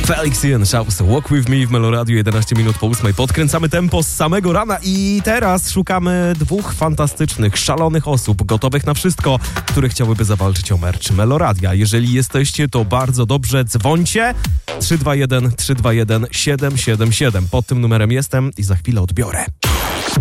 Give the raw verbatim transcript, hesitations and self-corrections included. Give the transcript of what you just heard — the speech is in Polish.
Felix Ian Shouse, Walk With Me w Meloradiu, jedenaście minut po ósmej. Podkręcamy tempo z samego rana i teraz szukamy dwóch fantastycznych, szalonych osób, gotowych na wszystko, które chciałyby zawalczyć o merch Meloradia. Jeżeli jesteście, to bardzo dobrze, dzwońcie trzy dwa jeden, trzy dwa jeden, siedem siedem siedem. Pod tym numerem jestem i za chwilę odbiorę.